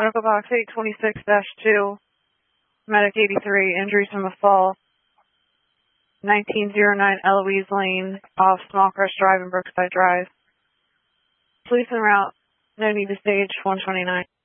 Medical box 826-2, medic 83, injuries from a fall, 1909 Eloise Lane, off Small Crest Drive and Brookside Drive. Police en route, no need to stage 129.